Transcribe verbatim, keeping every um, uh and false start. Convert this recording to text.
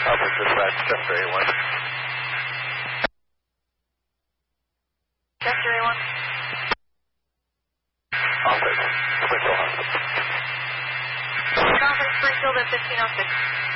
Alpha dispatch, Chester A one. Chester A one. Office, Springfield Hospital. Office Springfield at fifteen oh six.